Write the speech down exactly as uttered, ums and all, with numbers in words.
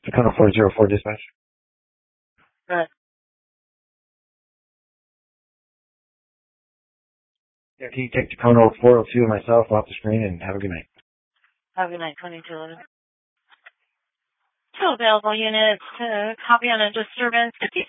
Tacoma four zero four dispatch. Right. Yeah, can you take Tacoma four oh two and myself off the screen and have a good night? Have a good night, twenty-two eleven. Two available units to copy on a disturbance.